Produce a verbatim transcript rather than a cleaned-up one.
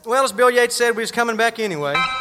Well, as Bill Yates said, we was coming back anyway.